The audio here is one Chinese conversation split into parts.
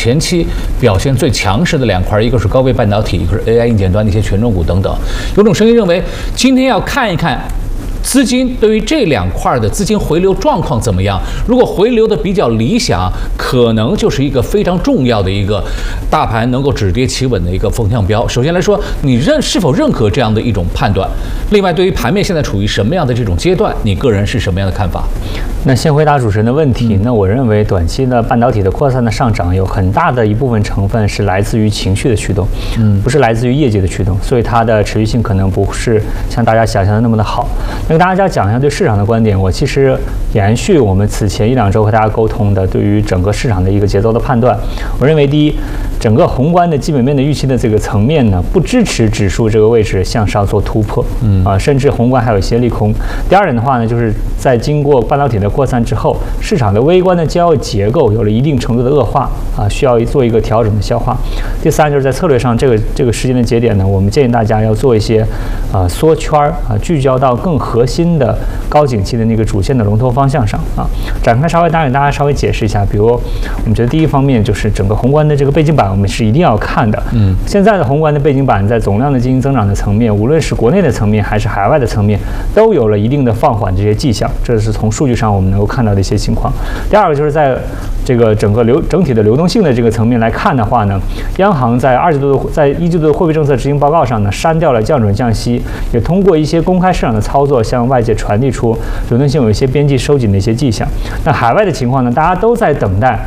前期表现最强势的2块，一个是高位半导体，一个是 AI 硬件端的一些权重股等等。有种声音认为，今天要看一看资金对于这2块的资金回流状况怎么样？如果回流的比较理想，可能就是一个非常重要的一个大盘能够止跌企稳的一个风向标。首先来说，你是否认可这样的一种判断？另外，对于盘面现在处于什么样的这种阶段，你个人是什么样的看法？ 那先回答主持人的问题。那我认为短期的半导体的扩散的上涨有很大的一部分成分是来自于情绪的驱动，不是来自于业绩的驱动，所以它的持续性可能不是像大家想象的那么的好。那跟大家讲一下对市场的观点，我其实延续我们此前1-2周和大家沟通的对于整个市场的一个节奏的判断。我认为第一，整个宏观的基本面的预期的这个层面呢，不支持指数这个位置向上做突破，甚至宏观还有一些利空。第二点的话呢，就是在经过半导体的扩散之后，市场的微观的交易结构有了一定程度的恶化需要做一个调整的消化。第三，就是在策略上这个时间的节点呢，我们建议大家要做一些缩圈聚焦到更核心的高景气的那个主线的龙头方向上展开大家稍微解释一下。比如我们觉得第一方面就是整个宏观的这个背景板，我们是一定要看的。现在的宏观的背景板在总量的经济增长的层面，无论是国内的层面还是海外的层面，都有了一定的放缓这些迹象，这是从数据上我们能够看到的一些情况。第二个就是在这个整体的流动性的这个层面来看的话呢，央行在一季度的货币政策执行报告上呢，删掉了降准降息，也通过一些公开市场的操作向外界传递出流动性有一些边际收紧的一些迹象。那海外的情况呢，大家都在等待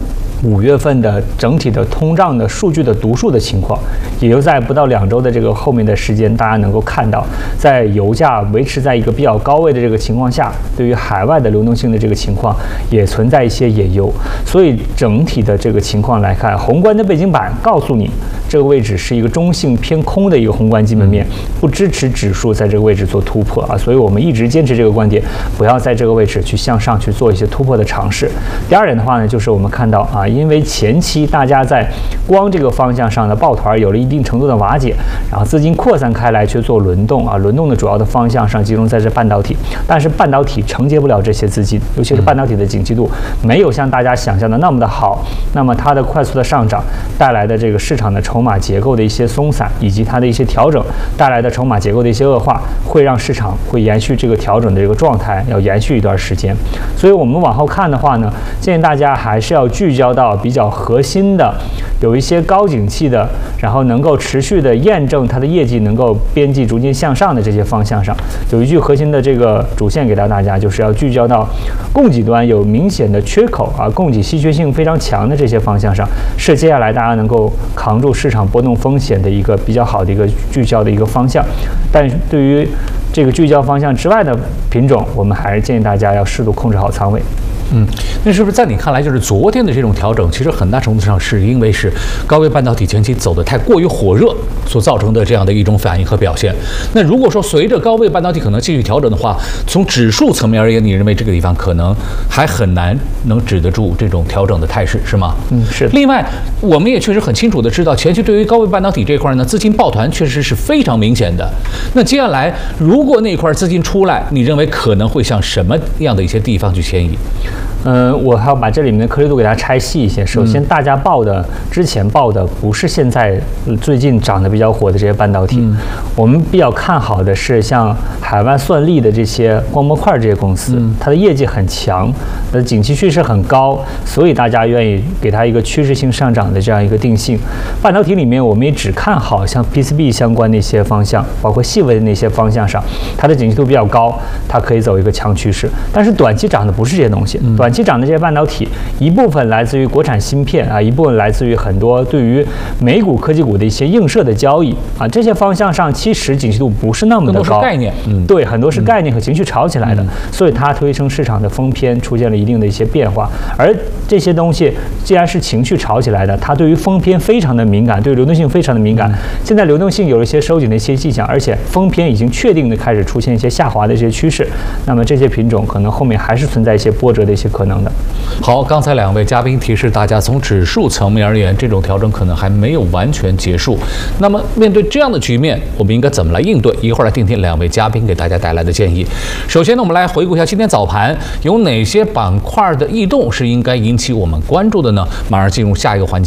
5月份的整体的通胀的数据的读数的情况，也就在不到2周的这个后面的时间，大家能够看到，在油价维持在一个比较高位的这个情况下，对于海外的流动性的这个情况也存在一些隐忧。所以整体的这个情况来看，宏观的背景板告诉你，这个位置是一个中性偏空的一个宏观基本面，不支持指数在这个位置做突破所以我们一直坚持这个观点，不要在这个位置去向上去做一些突破的尝试。第二点的话呢，就是我们看到因为前期大家在光这个方向上的抱团有了一定程度的瓦解，然后资金扩散开来去做轮动轮动的主要的方向上集中在这半导体，但是半导体承接不了这些资金，尤其是半导体的景气度没有像大家想象的那么的好，那么它的快速的上涨带来的这个市场的筹码结构的一些松散，以及它的一些调整带来的筹码结构的一些恶化，会让市场会延续这个调整的这个状态，要延续一段时间。所以我们往后看的话呢，建议大家还是要聚焦到比较核心的，有一些高景气的，然后能够持续的验证它的业绩能够边际逐渐向上的这些方向上。有一句核心的这个主线给到大家，就是要聚焦到供给端有明显的缺口供给稀缺性非常强的这些方向上，是接下来大家能够扛住市场波动风险的一个比较好的一个聚焦的一个方向。但对于这个聚焦方向之外的品种，我们还是建议大家要适度控制好仓位。 那是不是在你看来，就是昨天的这种调整，其实很大程度上是因为是高位半导体前期走得太过于火热所造成的这样的一种反应和表现？那如果说随着高位半导体可能继续调整的话，从指数层面而言，你认为这个地方可能还很难能止得住这种调整的态势，是吗？ 是。 另外，我们也确实很清楚的知道，前期对于高位半导体这块呢，资金抱团确实是非常明显的。那接下来，如果那块资金出来，你认为可能会向什么样的一些地方去迁移？ 我还要把这里面的颗粒度给大家拆细一些。首先，大家之前报的不是现在最近涨得比较火的这些半导体，我们比较看好的是像海外算力的这些光模块这些公司，它的业绩很强，景气趋势很高，所以大家愿意给它一个趋势性上涨的这样一个定性。半导体里面，我们也只看好像 PCB 相关的一些方向，包括细微的那些方向上，它的景气度比较高，它可以走一个强趋势。但是短期涨的不是这些东西，短期涨的这些半导体，一部分来自于国产芯片一部分来自于很多对于美股科技股的一些映射的交易这些方向上其实景气度不是那么的高， 更多是概念， 对，很多是概念和情绪炒起来的，所以它推升市场的疯偏出现了一定的一些变化。而这些东西既然是情绪炒起来的，它对于疯偏非常的敏感，对流动性非常的敏感。现在流动性有一些收紧的一些迹象，而且疯偏已经确定的开始出现一些下滑的一些趋势，那么这些品种可能后面还是存在一些波折的一些可能的。 好，刚才2位嘉宾提示大家，从指数层面而言，这种调整可能还没有完全结束。那么面对这样的局面，我们应该怎么来应对？一会儿来听听2位嘉宾给大家带来的建议。首先呢，我们来回顾一下今天早盘有哪些板块的异动是应该引起我们关注的呢？马上进入下一个环节。